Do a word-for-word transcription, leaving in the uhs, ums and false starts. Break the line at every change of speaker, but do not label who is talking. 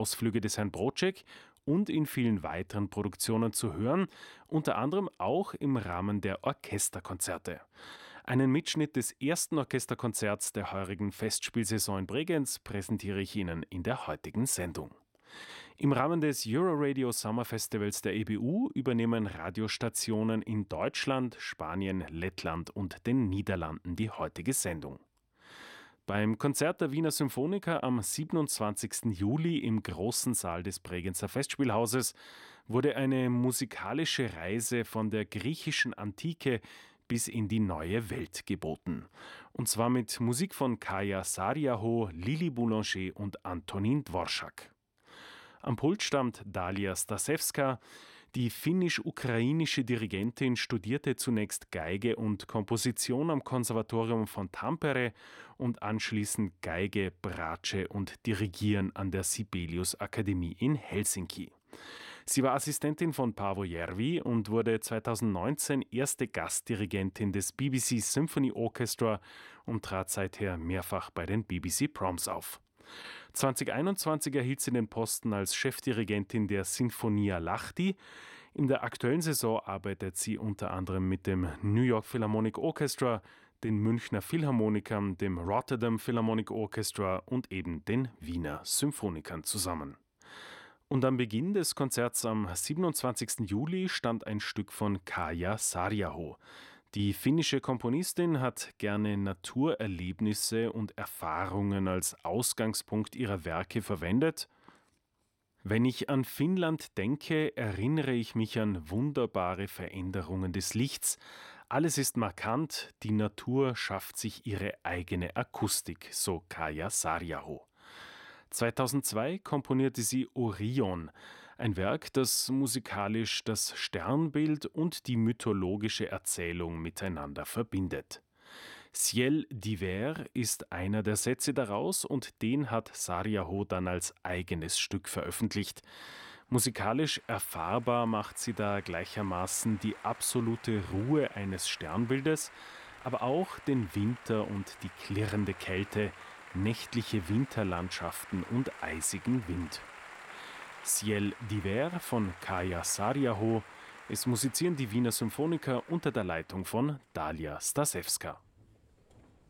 Ausflüge des Herrn Broczek und in vielen weiteren Produktionen zu hören, unter anderem auch im Rahmen der Orchesterkonzerte. Einen Mitschnitt des ersten Orchesterkonzerts der heurigen Festspielsaison in Bregenz präsentiere ich Ihnen in der heutigen Sendung. Im Rahmen des Euroradio Summer Festivals der E B U übernehmen Radiostationen in Deutschland, Spanien, Lettland und den Niederlanden die heutige Sendung. Beim Konzert der Wiener Symphoniker am siebenundzwanzigsten Juli im großen Saal des Bregenzer Festspielhauses wurde eine musikalische Reise von der griechischen Antike bis in die neue Welt geboten. Und zwar mit Musik von Kaja Saariaho, Lili Boulanger und Antonín Dvořák. Am Pult stand Dalia Stasewska. Die finnisch-ukrainische Dirigentin studierte zunächst Geige und Komposition am Konservatorium von Tampere und anschließend Geige, Bratsche und Dirigieren an der Sibelius-Akademie in Helsinki. Sie war Assistentin von Paavo Järvi und wurde zweitausendneunzehn erste Gastdirigentin des B B C Symphony Orchestra und trat seither mehrfach bei den B B C Proms auf. zwanzig einundzwanzig erhielt sie den Posten als Chefdirigentin der Sinfonia Lahti. In der aktuellen Saison arbeitet sie unter anderem mit dem New York Philharmonic Orchestra, den Münchner Philharmonikern, dem Rotterdam Philharmonic Orchestra und eben den Wiener Symphonikern zusammen. Und am Beginn des Konzerts am siebenundzwanzigsten Juli stand ein Stück von Kaja Saariaho. Die finnische Komponistin hat gerne Naturerlebnisse und Erfahrungen als Ausgangspunkt ihrer Werke verwendet. Wenn ich an Finnland denke, erinnere ich mich an wunderbare Veränderungen des Lichts. Alles ist markant, die Natur schafft sich ihre eigene Akustik, so Kaja Saariaho. zweitausendzwei komponierte sie Orion, ein Werk, das musikalisch das Sternbild und die mythologische Erzählung miteinander verbindet. Ciel d'hiver ist einer der Sätze daraus und den hat Saariaho dann als eigenes Stück veröffentlicht. Musikalisch erfahrbar macht sie da gleichermaßen die absolute Ruhe eines Sternbildes, aber auch den Winter und die klirrende Kälte, nächtliche Winterlandschaften und eisigen Wind. Ciel d'hiver von Kaja Saariaho. Es musizieren die Wiener Symphoniker unter der Leitung von Dalia Stasewska.